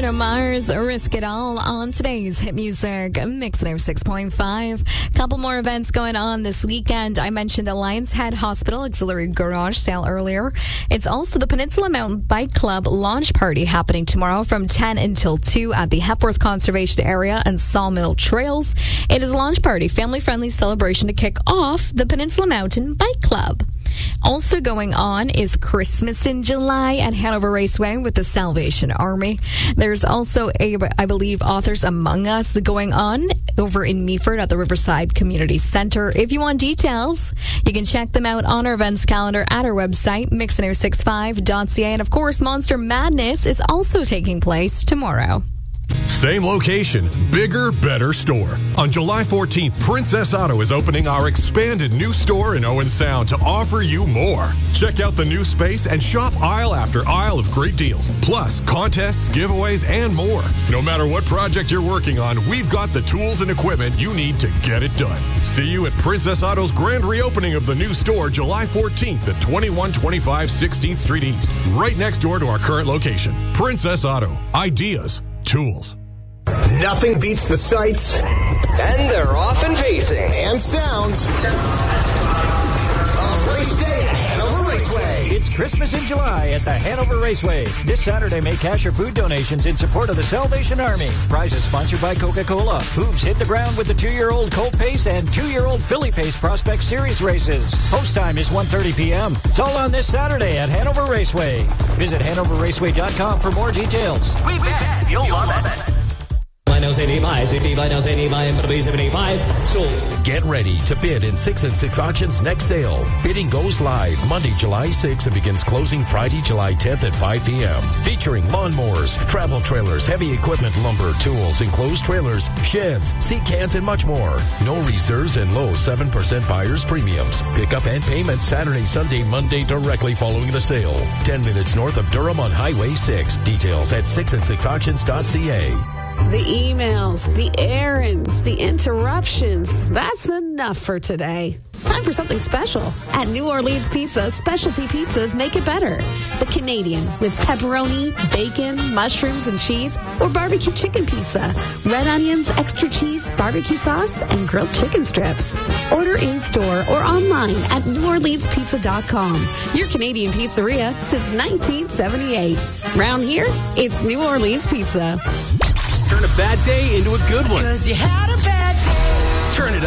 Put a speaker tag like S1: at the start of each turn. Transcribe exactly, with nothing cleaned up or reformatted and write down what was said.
S1: Bruno Mars, Risk It All on today's Hit Music Mix oh six point five. Couple more events going on this weekend. I mentioned the Lions Head Hospital Auxiliary Garage Sale earlier. It's also the Peninsula Mountain Bike Club launch party happening tomorrow from ten until two at the Hepworth Conservation Area and Sawmill Trails. It is a launch party, family-friendly celebration to kick off the Peninsula Mountain Bike Club. Also going on is Christmas in July at Hanover Raceway with the Salvation Army. There's also, a, I believe, Authors Among Us going on over in Meaford at the Riverside Community Center. If you want details, you can check them out on our events calendar at our website, mix oh six five dot c a. And of course, Monster Madness is also taking place tomorrow.
S2: Same location, bigger, better store. On July fourteenth, Princess Auto is opening our expanded new store in Owen Sound to offer you more. Check out the new space and shop aisle after aisle of great deals, plus contests, giveaways, and more. No matter what project you're working on, we've got the tools and equipment you need to get it done. See you at Princess Auto's grand reopening of the new store July fourteenth at twenty-one twenty-five sixteenth Street East, right next door to our current location. Princess Auto. Ideas. Tools.
S3: Nothing beats the sights.
S4: And they're off and pacing.
S3: And sounds. Of Race Day at Hanover Raceway.
S5: It's Christmas in July at the Hanover Raceway. This Saturday, make cash or food donations in support of the Salvation Army. Prizes sponsored by Coca-Cola. Hooves hit the ground with the two-year-old Colt Pace and two-year-old Philly Pace Prospect Series races. Post time is one thirty p.m. It's all on this Saturday at Hanover Raceway. Visit hanover raceway dot com for more details.
S6: We bet you'll love it.
S7: Get ready to bid in six and six Auctions next sale. Bidding goes live Monday, July sixth and begins closing Friday, July tenth at five p.m. Featuring lawnmowers, travel trailers, heavy equipment, lumber, tools, enclosed trailers, sheds, seat cans, and much more. No reserves and low seven percent buyer's premiums. Pickup and payment Saturday, Sunday, Monday directly following the sale. ten minutes north of Durham on Highway six. Details at six and six auctions dot c a.
S8: The emails, the errands, the interruptions. That's enough for today. Time for something special. At New Orleans Pizza, specialty pizzas make it better. The Canadian with pepperoni, bacon, mushrooms, and cheese, or barbecue chicken pizza. Red onions, extra cheese, barbecue sauce, and grilled chicken strips. Order in-store or online at new orleans pizza dot com. Your Canadian pizzeria since nineteen seventy-eight. Round here, it's New Orleans Pizza.
S9: Turn a bad day into a good one. 'Cause you had a bad day. Turn it